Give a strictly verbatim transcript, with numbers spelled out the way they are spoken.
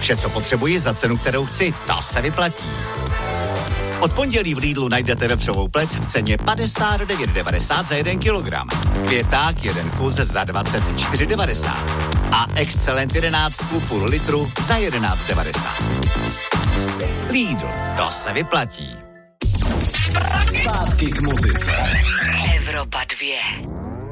Vše, co potřebuji za cenu, kterou chci, to se vyplatí. Od pondělí v Lidlu najdete vepřovou plec v ceně padesát devět devadesát za jeden kilogram. Květák jeden kus za dvacet čtyři devadesát. A Excellent jedenáct půl litru za jedenáct devadesát. Lidl, to se vyplatí. Zpátky k muzice. Evropa dvě.